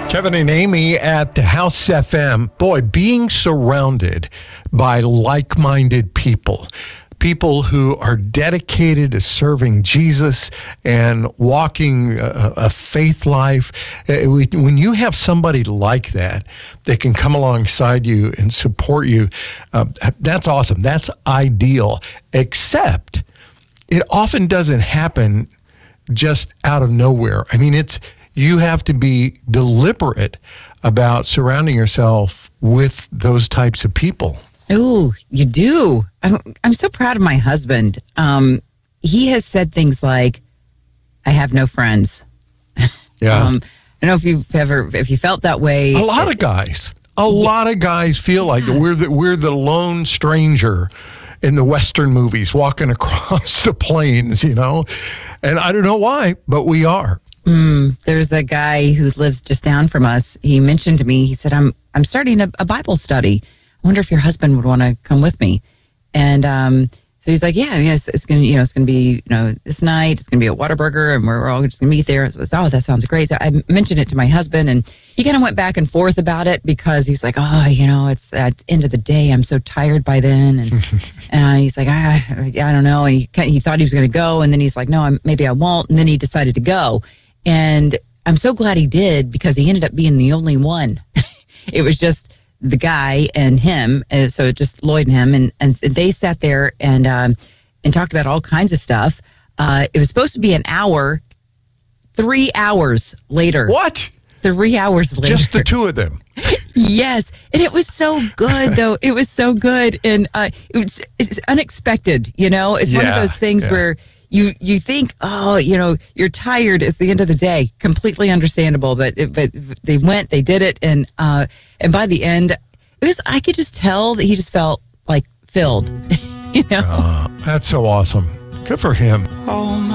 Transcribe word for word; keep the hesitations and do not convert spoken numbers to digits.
Kevin and Amy at the House F M. Boy, being surrounded by like-minded people, people who are dedicated to serving Jesus and walking a, a faith life. When you have somebody like that that can come alongside you and support you, uh, that's awesome. That's ideal, except it often doesn't happen just out of nowhere. I mean, it's you have to be deliberate about surrounding yourself with those types of people. Oh, you do. I'm, I'm so proud of my husband. Um, he has said things like, I have no friends. Yeah. um, I don't know if you've ever, if you felt that way. A lot of guys, a yeah. lot of guys feel like that we're the, we're the lone stranger in the Western movies walking across the plains, you know, and I don't know why, but we are. Mm, there's a guy who lives just down from us. He mentioned to me, he said, I'm I'm starting a, a Bible study. I wonder if your husband would want to come with me. And um, so he's like, yeah, yeah, it's, it's going to, you know, it's going to be, you know, this night, it's going to be at Whataburger and we're all just going to meet there. So, oh, that sounds great. So I mentioned it to my husband and he kind of went back and forth about it because he's like, oh, you know, it's at the end of the day. I'm so tired by then. And, and he's like, I, I don't know. And he, he thought he was going to go. And then he's like, no, I'm, maybe I won't. And then he decided to go. And I'm so glad he did because he ended up being the only one. It was just the guy and him. Uh, so just Lloyd and him. And, and they sat there and um, and talked about all kinds of stuff. Uh, it was supposed to be an hour. Three hours later. What? Three hours later. Just the two of them. Yes. And it was so good, though. It was so good. And uh, it was it's unexpected, you know? It's yeah, one of those things yeah. where You you think, oh, you know, you're tired. It's the end of the day. Completely understandable. But but they went, they did it, and uh, and by the end, it was I could just tell that he just felt like filled. You know, uh, that's so awesome. Good for him. Oh my.